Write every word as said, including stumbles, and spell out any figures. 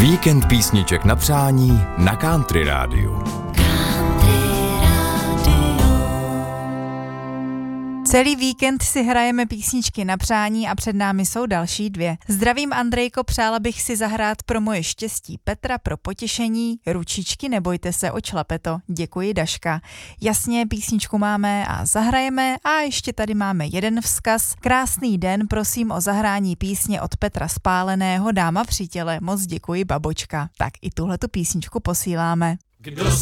Víkend písniček na přání na Country Rádiu. Celý víkend si hrajeme písničky na přání a před námi jsou další dvě. Zdravím Andrejko, přála bych si zahrát pro moje štěstí Petra pro potěšení. Ručičky, nebojte se, očlapeto. Děkuji, Daška. Jasně, písničku máme a zahrajeme a ještě tady máme jeden vzkaz. Krásný den, prosím o zahrání písně od Petra Spáleného, Dáma při těle. Moc děkuji, babočka. Tak i tuhletu písničku posíláme. Kdo